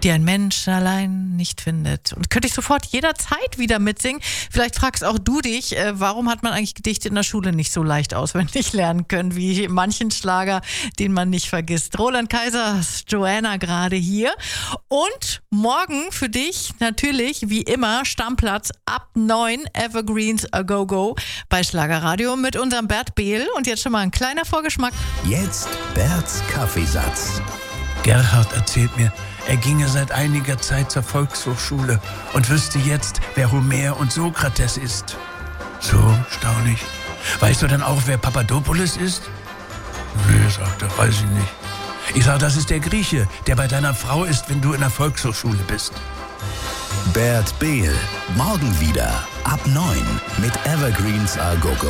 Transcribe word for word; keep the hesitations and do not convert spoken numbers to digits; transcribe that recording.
die ein Mensch allein nicht findet. Und könnte ich sofort jederzeit wieder mitsingen. Vielleicht fragst auch du dich, äh, warum hat man eigentlich Gedichte in der Schule nicht so leicht auswendig lernen können, wie manchen Schlager, den man nicht vergisst. Roland Kaisers Joanna gerade hier. Und morgen für dich natürlich, wie immer, Stammplatz ab neun, Evergreens A Go Go bei Schlagerradio mit unserem Bert Behl. Und jetzt schon mal ein kleiner Vorgeschmack. Jetzt Berts Kaffeesatz. Gerhard erzählt mir, er ginge seit einiger Zeit zur Volkshochschule und wüsste jetzt, wer Homer und Sokrates ist. So, staunlich. Weißt du dann auch, wer Papadopoulos ist? Nee, sagt er, weiß ich nicht. Ich sag, das ist der Grieche, der bei deiner Frau ist, wenn du in der Volkshochschule bist. Bert Behl, morgen wieder ab neun mit Evergreens A Go Go.